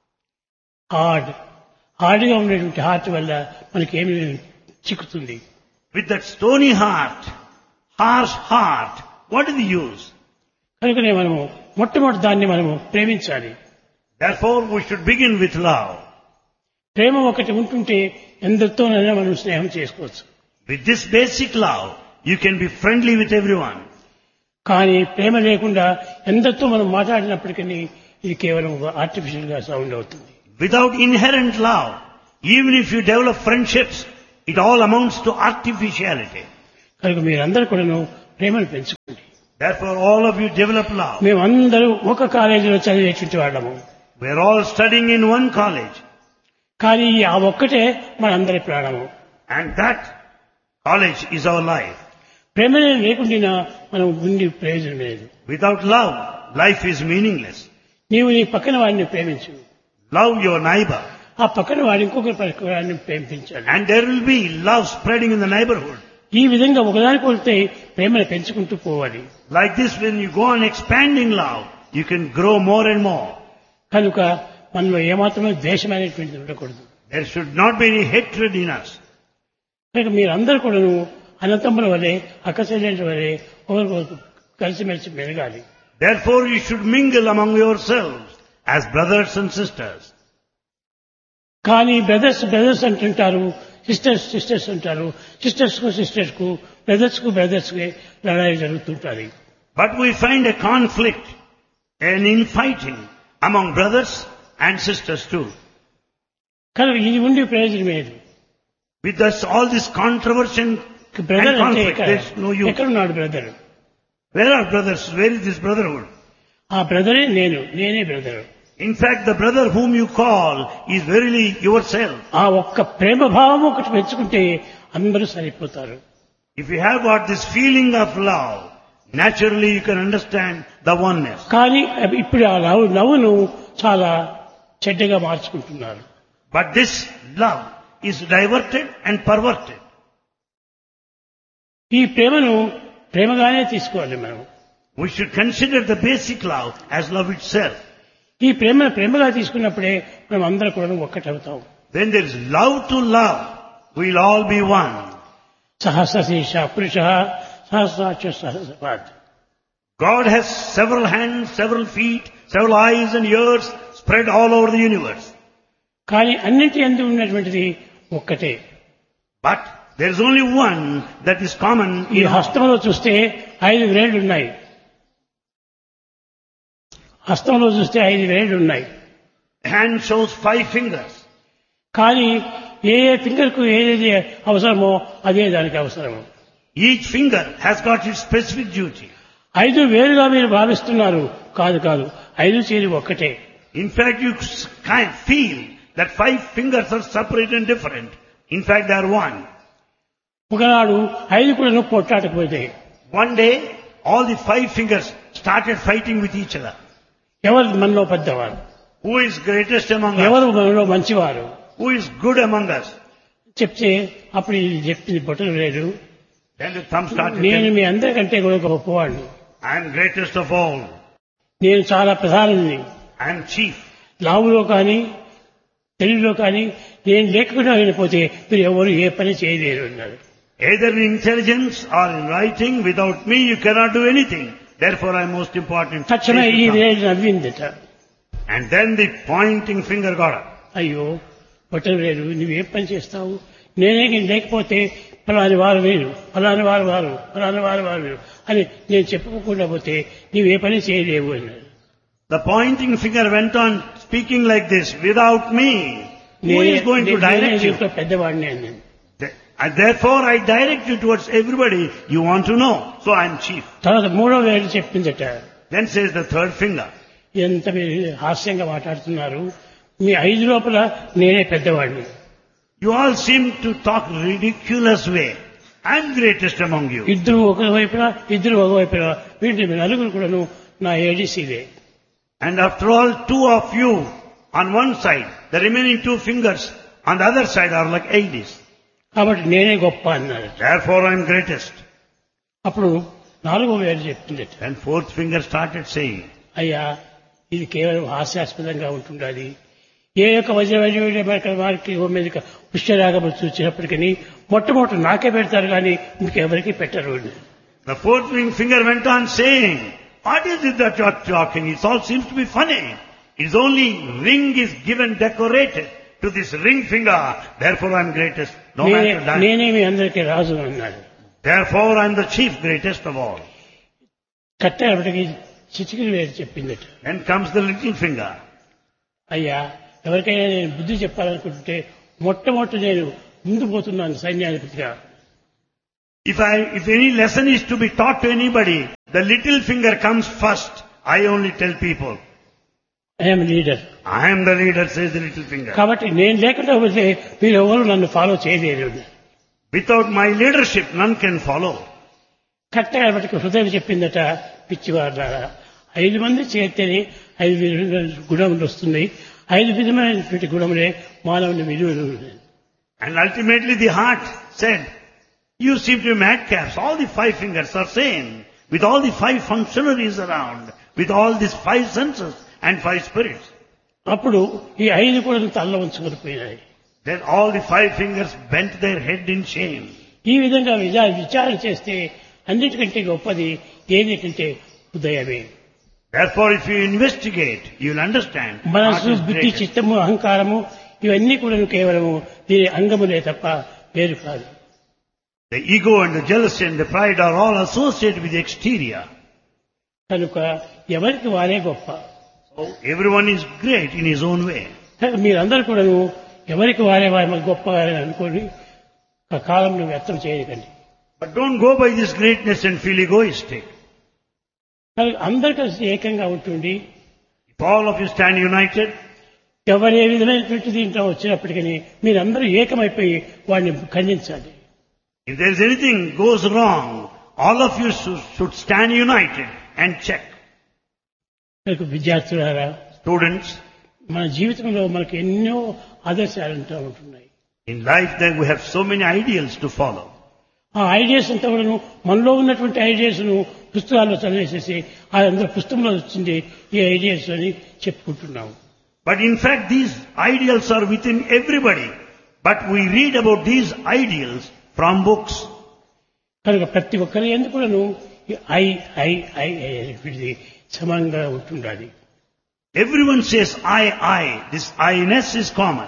హార్డ్గా ఉండేటువంటి హార్ట్ వల్ల మనకేమి చిక్కుతుంది? With that stony heart, harsh heart, what is the use? కనుకనే మనము మొట్టమొదటి దాన్ని మనము ప్రేమించాలి. Therefore, we should begin with love. ప్రేమ ఒకటి ఉంటుంటే ఎందరితోనైనా మనం స్నేహం చేసుకోవచ్చు. With this basic love, you can be friendly with everyone. కానీ ప్రేమ లేకుండా ఎందరితో మనం మాట్లాడినప్పటికీ ఇది కేవలం ఆర్టిఫిషియల్ గా సౌండ్ అవుతుంది. Without inherent love, even if you develop friendships, it all amounts to artificiality. కనుక మీరందరూ కూడాను ప్రేమను పెంచుకోండి. Therefore, all of you develop love. మేమందరూ ఒక కాలేజీలో చదివేటువంటి వాళ్ళము. We are all studying in one college. కానీ ఆ ఒక్కటే మనందరి ప్రాణము. And that college is our life. ప్రేమనే లేకుండా మనం ఉండి ప్రయోజనం లేదు. Without love, life is meaningless. నీవు నీ పక్కన వాడిని ప్రేమించు. Love your neighbor. ఆ పక్కన వాడి ఇంకొక వాడిని ప్రేమించాలి. And there will be love spreading in the neighborhood. ఈ విధంగా ఒకదానికొకటి ప్రేమను పెంచుకుంటూ పోవాలి. Like this, when you go on expanding love, you can grow more and more. కనుక మనలో ఏమాత్రమే ద్వేషమైనటువంటిది ఉండకూడదు. There should not be any hatred in us. కనుక మీరందరూ కూడాను అన్నతమ్ముల వలె అక్కచెల్లెళ్ళ వలె ఒకరికొకరు కలిసిమెలిసి మెలగాలి. Therefore, you should mingle among yourselves as brothers and sisters. కానీ బ్రదర్స్ అంటుంటారు, సిస్టర్స్ అంటారు. సిస్టర్స్ కు బ్రదర్స్ కు లడాయి జరుగుతుంటారు. But we find a conflict, an infighting among brothers and sisters too. కనుక ఇది ఉండి ప్రయోజనం లేదు. With us, all this controversy and brother అంటే conflict, there is no use. ఎక్కడున్నాడు brother? Where are brothers? Where is this brotherhood? ఆ బ్రదరే నేనే brother. In fact, the brother whom you call is verily yourself. ఆ ఒక్క ప్రేమ భావం ఒకటి పెంచుకుంటే అందరూ సరిపోతారు. If you have got this feeling of love, naturally you can understand the oneness. కానీ ఇప్పుడు ఆ లవ్ను చాలా చెడ్డగా మార్చుకుంటున్నారు. But this love is diverted and perverted. ఈ ప్రేమను ప్రేమగానే తీసుకోవాలి మనం. We should consider the basic love as love itself. ఈ ప్రేమగా తీసుకున్నప్పుడే మనం అందరూ కూడా ఒక్కటవుతాం. When there is love to love, we'll all be one. సహస్రశీర్ష పురుష సహస్రాక్ష సహస్రపాద్. God has several hands, several feet, several eyes and ears spread all over the universe. కానీ అన్నింటి యందు ఉన్నటువంటిది ఒక్కటే. But there is only one that is common ఈ in all. హస్తంలో చూస్తే 5 వేళ్లు ఉన్నాయి. హస్తంలో చూస్తే 5 వేళ్లు ఉన్నాయి. Hand shows 5 fingers. కానీ ఏ ఫింగర్ కు ఏది అవసరమో అదే దానికి అవసరము. Each finger has got its specific duty. 5 వేలుగా మీరు భావిస్తున్నారు. కాదు 5 చేరి ఒక్కటే. In fact, you kind of feel that 5 fingers are separate and different. In fact, they are one. ఒకనాడు 5 కూడా పొట్లాటకపోతే One day, all the 5 fingers started fighting with each other. ఎవరు మనలో పెద్దవారు, Who is greatest among us? ఎవరు మనలో మంచివారు Who is good among us? చెప్తే అప్పుడు ఇది చెప్పింది బొట్టలు లేదు. Then the thumb started నేను telling, మీ అందరికంటే కూడా గొప్పవాడిని. I am greatest of all. నేను చాలా ప్రధాని. I am chief. లావులో కానీ తెలుగులో కానీ నేను లేకుండా వెళ్ళిపోతే మీరు ఎవరు ఏ పని చేయలేరు అన్నారు. Either in intelligence or in writing, without me you cannot do anything. Therefore I am most important. తక్షణమే ఈ వేలు నవ్విందట. And then the pointing finger got up. అయ్యో బొట్టలు వేరు, నువ్వేం పని చేస్తావు? నేనే లేకపోతే ఫలాని వారు వేరు, ఫలాని వారు వేరు అని నేను చెప్పుకోకుండా పోతే నీవే పని చేయలేవు అన్నాడు. The pointing finger went on speaking like this, without me, who is going to direct you? పెద్దవాడిని అన్నాను. And therefore I direct you towards everybody you want to know. So I am chief. తర్వాత 3వ వేలు చెప్పిందట. Then says the third finger. ఎంత మీరు హాస్యంగా మాట్లాడుతున్నారు, మీ 5 లోపల నేనే పెద్దవాడిని. You all seem to talk ridiculous way. I am greatest among you. ఇద్దరు ఒకవైపున వీటి నలుగురు కూడాను నా ఏడీసీలే. And after all, 2 of you on one side, the remaining 2 fingers on the other side are like ADs. కాబట్టి నేనే గొప్ప అన్నారు. Therefore I am greatest. అప్పుడు నాలుగో వేలు చెప్తుంది. Then fourth finger started saying, అయ్యా ఇది కేవలం హాస్యాస్పదంగా ఉంటుండాలి. ఏ యొక్క వారికి మీద పుష్యరాగములు చూసినప్పటికీ మొట్టమొదటి నాకే పెడతారు కానీ ఇంకెవరికి పెట్టరు. the fourth finger went on saying, what is it that you are talking? It all seems to be funny. It's only ring is given decorated to this ring finger. Therefore I am greatest. No matter that. నేనే మీ అందరికీ రాజు అన్నాడు. Therefore I am the chief, greatest of all. కట్టేపటికి చిటికిన వేలు చెప్పిందట. Then comes the little finger. అయ్యా ఎవరికైనా నేను బుద్ధి చెప్పాలనుకుంటే మొట్టమొదటి నేను ముందు పోతున్నాను సైన్యాధిపతిగా. If any lesson is to be taught to anybody, the little finger comes first. I only tell people, I'm leader. I am the leader, says the little finger. కాబట్టి నేను లేకుండా పోతే మీరు ఎవరు నన్ను ఫాలో చేయలేరు. Without my leadership, none can follow. కట్టేపటికి హృదయం చెప్పిందట, పిచ్చివాళ్ళారా 5 మంది చేస్తేనే 5 విధమైన గుణములు వస్తున్నాయి. 5 విధమైనటువంటి గుణములే మానవుని విలువలు. And ultimately the heart said, you seem to be madcaps. All the 5 fingers are same. With all the 5 functionaries around. With all these 5 senses and 5 spirits. అప్పుడు ఈ 5 కూడా తల్ల ఉంచుకొని పోయినాయి. Then all the 5 fingers bent their head in shame. ఈ విధంగా విచారణ చేస్తే అన్నిటికంటే గొప్పది ఏమిటంటే హృదయమే. Therefore if you investigate, you will understand. మనసు, బుద్ధి, చిత్తము, అహంకారము ఇవన్నీ కూడా కేవలము దీని అంగములే తప్ప వేరు కాదు. The ego and the jealousy and the pride are all associated with the exterior. కనుక ఎవరికి వారే గొప్ప. So everyone is great in his own way. మీరందరూ కూడా ఎవరికి వారే గొప్పగా అనుకోని కాలంలో వ్యర్థం చేయకండి. But don't go by this greatness and feel egoistic. అందరు కలిసి ఏకంగా ఉంటుంది. If all of you stand united, ఎవరు ఏ విధమైనటువంటి దీంట్లో వచ్చినప్పటికీ మీరందరూ ఏకమైపోయి వాడిని ఖండించాలి. if there is anything goes wrong, all of you should stand united and check. విద్యార్థులారా, Students, మన జీవితంలో మనకు ఎన్నో ఆదర్శాలు ఉంటున్నాయి. in life then we have so many ideals to follow. ఆ ఐడియాస్ అంతా కూడా మనలో ఉన్నటువంటి ఐడియాస్ ను పుస్తకాల్లో చదివేసేసి అందరూ పుస్తకంలో వచ్చింది ఈ ఐడియాస్ అని చెప్పుకుంటున్నాము. But in fact these ideals are within everybody. But we read about these ideals from books. కనుక ప్రతి ఒక్కరి ఎందుకును ఐ ఐ ఐ అనేటువంటిది సమానంగా ఉంటుండాలి. Everyone says I. This I-ness is common.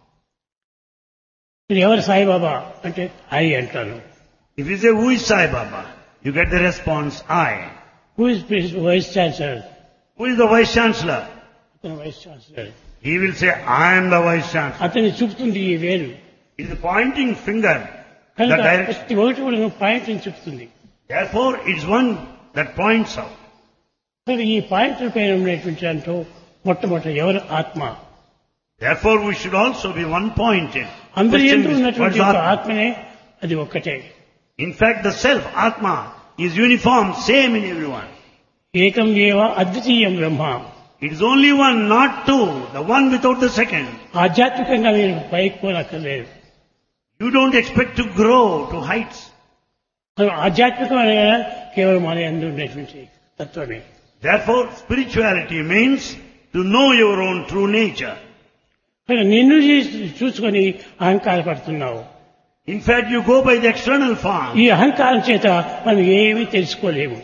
ఎవరు సాయిబాబా అంటే ఐ అంటాను. If you say who is Sai Baba, you get the response I. Who is vice chancellor? Who is the vice chancellor? అతను vice chancellor. He will say I am the vice chancellor. అతన్ని చూపుతుంది ఈ వేలు. It is the pointing finger. The కనుక direction. ప్రతి ఒకటి కూడా point ని చూపుతుంది. Therefore it is one that points out. కనుక ఈ పాయింట్ పైన ఉన్నటువంటి దాంట్లో మొట్టమొదటి ఎవరు ఆత్మ. Therefore we should also be one pointed. అందరి యందు ఉన్నటువంటి ఆత్మనే అది ఒక్కటే. In fact the self, Atma, is uniform, same in everyone. ఏకం ఏవ అద్వితీయం బ్రహ్మ. It is only one, not two, the one without the second. ఆధ్యాత్మికంగా మీరు పైకి పోనక్కర్లేదు. You don't expect to grow to heights. ఆధ్యాత్మికం అనగా కేవలం మన యందు ఉండేటువంటి తత్వమే. Therefore spirituality means to know your own true nature. నిన్ను చూసుకొని అహంకారపడుతున్నావు. In fact you go by the external form. ఈ అహంకారం చేత మనం ఏమీ తెలుసుకోలేము.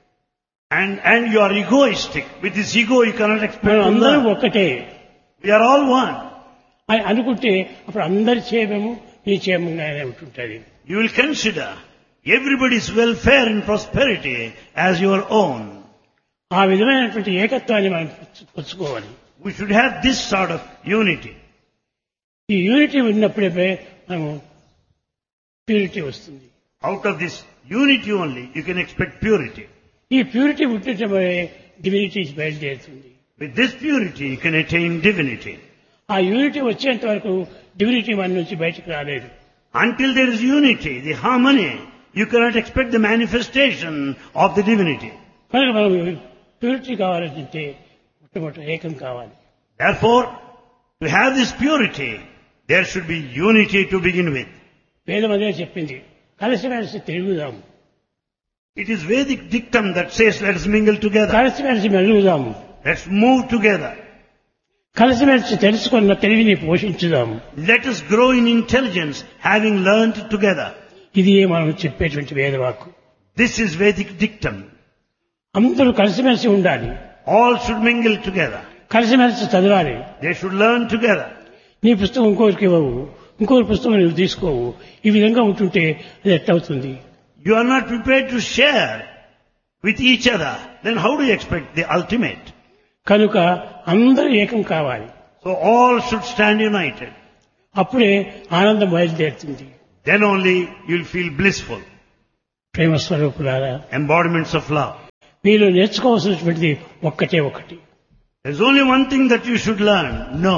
And you are egoistic. With this ego you cannot expect మనం to అందరం learn. ఒక్కటే We are all one. అని అనుకుంటే అప్పుడు అందరి క్షేమము నీ క్షేమంగానే ఉంటుంటుంది. You will consider everybody's welfare and prosperity as your own. ఆ విధమైనటువంటి ఏకత్వాన్ని మనం పుచ్చుకోవాలి. We should have this sort of unity. ఈ యూనిటీ ఉన్నప్పుడే మనము ప్యూరిటీ వస్తుంది. Out of this unity only you can expect purity. ఈ ప్యూరిటీ ఉంటే డివినిటీ బయలుదేరుతుంది. With this purity you can attain divinity. ఆ యూనిటీ వచ్చేంత వరకు డివినిటీ మన నుంచి బయటకు రాలేదు. Until there is unity, the harmony, you cannot expect the manifestation of the divinity. కనుక మనం ప్యూరిటీ కావాలంటే మొట్టమొదటి ఏకం కావాలి. Therefore, to have this purity, there should be unity to begin with. వేదం అదే చెప్పింది, కలిసిమెలిసి తిరుగుదాం. It is Vedic dictum that says, let us mingle together. కలిసిమెలిసి మెలుగుదాము, Let's move together. కలిసిమెలిసి తెలుసుకున్న తెలివిని పోషించుదాము. Let us grow in intelligence, having learned together. ఇది మనం చెప్పేటువంటి వేదవాక్కు. This is Vedic dictum. అందరూ కలిసిమెలిసి ఉండాలి, All should mingle together. కలిసిమెలిసి చదవాలి. They should learn together. నీ పుస్తకం ఇంకోరికి ఇవ్వవు, ఇంకోరి పుస్తకం నువ్వు తీసుకోవు. ఈ విధంగా ఉంటుంటే అది ఎట్టవుతుంది? You are not prepared to share with each other. Then how do you expect the ultimate? కనుక అందరూ ఏకం కావాలి. So all should stand united. అప్పుడే ఆనందం బయలుదేరుతుంది. Then only you'll feel blissful. ప్రేమ స్వరూపులారా, Embodiments of love. మీరు నేర్చుకోవాల్సినటువంటిది ఒక్కటే ఒకటి. There's only one thing that you should learn. No.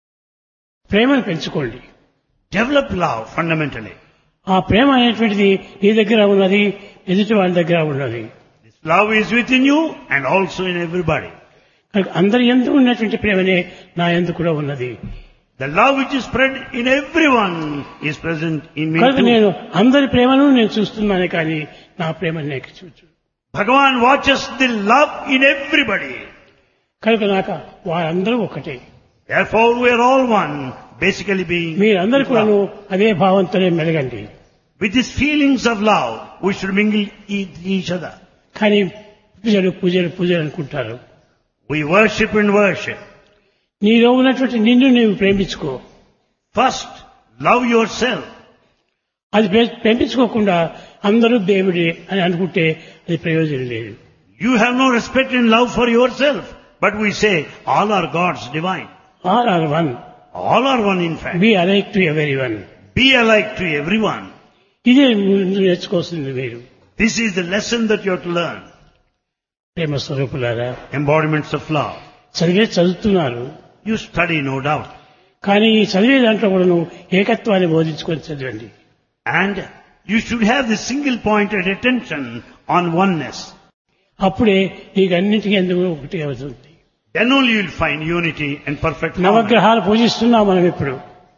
ప్రేమను పెంచుకోండి. Develop love fundamentally. ఆ ప్రేమ అనేటువంటిది నీ దగ్గర ఉన్నది, ఎదుటి వాళ్ళ దగ్గర ఉన్నది. This love is within you and also in everybody. కనుక అందరి యందు ఉన్నటువంటి ప్రేమనే నా యందు కూడా ఉన్నది. The love which is spread in everyone is present in me కనుక too. నేను అందరి ప్రేమను నేను చూస్తున్నానే కానీ నా ప్రేమను నేను చూచు. Bhagavan watches the love in everybody. కనుక నాకు వారందరూ ఒకటే. Therefore we are all one, basically being మీరందరూ with కూడా love. అదే భావంతోనే మెలగండి. With these feelings of love, we should mingle each other. కానీ పూజలు పూజలు పూజలు అనుకుంటారు. We worship and worship. నీలో ఉన్నటువంటి నిన్ను నీవు ప్రేమించుకో. First, love yourself. అది ప్రేమించుకోకుండా అందరూ దేవుడే అని అనుకుంటే అది ప్రయోజనం లేదు. You have no respect and love for yourself. But we say, all are gods divine. All are one, All are one in fact. B alike to everyone. Be alike to everyone. ఇదే ముందు నేర్చుకోవాల్సింది మీరు. This is the lesson that you have to learn. ప్రేమ స్వరూపులారా, Embodiments of love. చదువుతున్నారు. You study, no doubt. కానీ ఈ చదివే దాంట్లో కూడా నువ్వు ఏకత్వాన్ని బోధించుకొని చదవండి. And you should have the single pointed attention on oneness. అప్పుడే నీకు అన్నింటికీ ఎందుకు ఒకటి అవుతుంది. Then only you will find unity and perfect harmony. నవగ్రహాలు పూజిస్తున్నాం మనం ఇప్పుడు.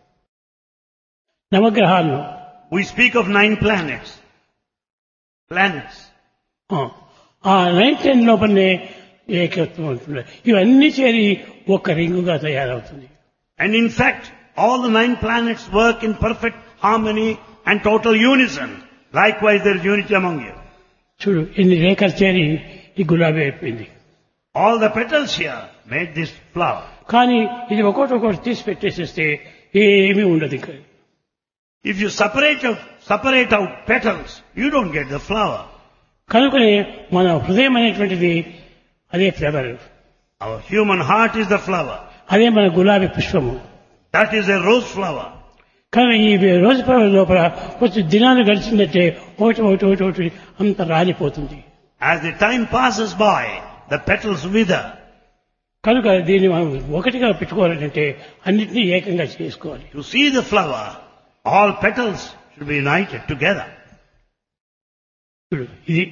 నవగ్రహాలను We speak of 9 planets. Planets. ఆ 9 లోపలనే ఏకత్వం ఉంటుంది. ఇవన్నీ చేరి ఒక రింగుగా తయారవుతుంది. And in fact, all the 9 planets work in perfect harmony and total unison. Likewise, there is unity among you. చూడు ఇన్ని రేఖలు చేరి ఈ గులాబీ అయిపోయింది. All the petals here made this flower. కానీ ఇది ఒకటి తీసి పెట్టేసేస్తే ఏమీ ఉండదు ఇంకా. If you separate out petals, you don't get the flower. కనుకనే మన హృదయం అనేటువంటిది అదే flower. Our human heart is the flower. అదే మన గులాబీ పుష్పము. That is a rose flower. కానీ ఈ రోజు ఫ్లవర్ లోపల కొంచెం దినాలు గడిచిందంటే ఒకటి అంత రాలిపోతుంది. As the time passes by, the petals wither. కనుక దీన్ని మనం ఒకటిగా పెట్టుకోవాలంటే అన్నింటినీ ఏకంగా చేసుకోవాలి. To see the flower, all petals should be united together. ఇది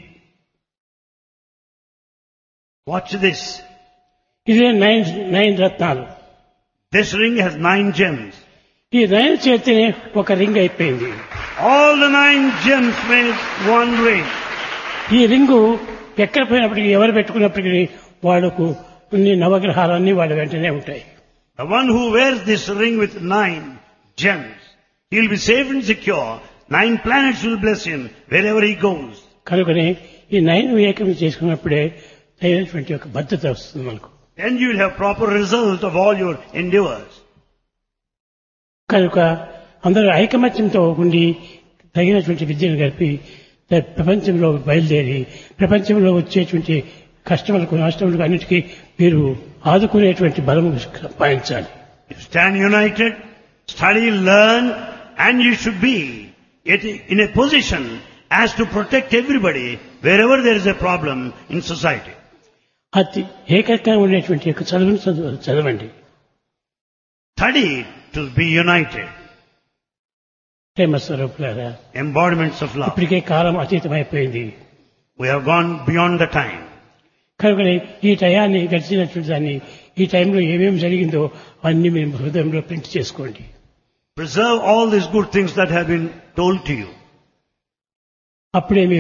Watch this. ఇదే 9 రత్నాలు. This ring has 9 gems. ఈ 9 చేతినే ఒక రింగ్ అయిపోయింది. All the 9 gems made one ring. ఈ రింగు ఎక్కడ పోయినప్పటికీ ఎవరు పెట్టుకున్నప్పటికీ వాళ్ళకు అన్ని నవగ్రహాలన్నీ వాళ్ళ వెంటనే ఉంటాయి. The one who wears this ring with 9 gems, he will be safe and secure. 9 planets will bless him wherever he goes. కనుకనే ఈ 9 ఏకం చేసుకున్నప్పుడే తగినటువంటి ఒక భద్రత వస్తుంది మనకు. Then you will have proper result of all your endeavors. కనుక అందరూ ఐకమత్యంతో ఉండి తగినటువంటి విద్యను గడిపి ప్రపంచంలో బయలుదేరి ప్రపంచంలో వచ్చేటువంటి కష్టములకు నష్టములకు అన్నిటికీ మీరు ఆదుకునేటువంటి బలము సంపాదించాలి. Stand united, study, learn, and you should be in a position as to protect everybody wherever there is a problem in society. అతి ఏకంగా ఉండేటువంటి యొక్క చదువును చదవండి. Study to be united. ప్రేమ స్వరూపులారా, Embodiments of love. ఇప్పటికే కాలం అతీతమైపోయింది. We have gone beyond the time. కనుక ఈ టయాన్ని గడిచినటువంటి దాన్ని ఈ టైంలో ఏమేమి జరిగిందో అన్ని మీరు హృదయంలో ప్రింట్ చేసుకోండి. Preserve all these good things that have been told to you. అప్పుడే మీరు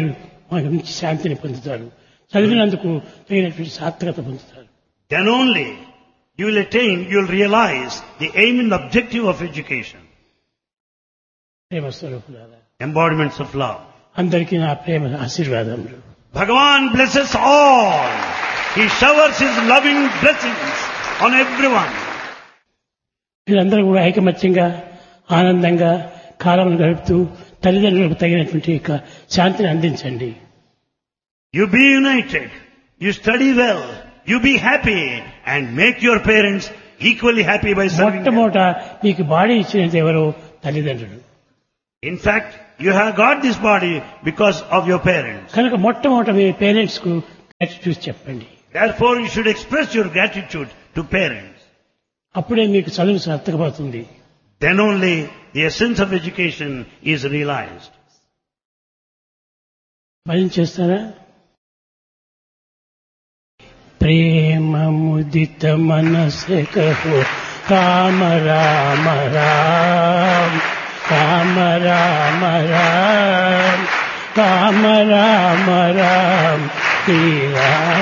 మంచి శాంతిని పొందుతారు. చదివినందుకు తగినటువంటి సార్థకత పొందుతారు. Then only you will attain, you will realize the aim and objective of education. ప్రేమ స్వరూపులారా, Embodiments of love. అందరికీ నా ప్రేమ ఆశీర్వాదములు. Bhagavan blesses all. He showers his loving blessings on everyone. వీళ్ళందరూ కూడా ఐకమత్యంగా ఆనందంగా కాలం గడుపుతూ తల్లిదండ్రులకు తగినటువంటి శాంతిని అందించండి. You be united. You study well. You be happy and make your parents equally happy by serving them. మొట్టమొదట మీకు బాడీ ఇచ్చినది ఎవరో తల్లిదండ్రులు. In fact, you have got this body because of your parents. కనుక మొట్టమొదట మీ పేరెంట్స్ కు gratitude చెప్పండి. Therefore, you should express your gratitude to parents. అప్పుడే మీకు చదువు సార్థకమవుతుంది. Then only the essence of education is realized. భజన చేస్తారా? ప్రేమ ముదిత మనసే కహో రామ రామ రామ రామ రామ రామ రామ రామ రామ శ్రీ రామ.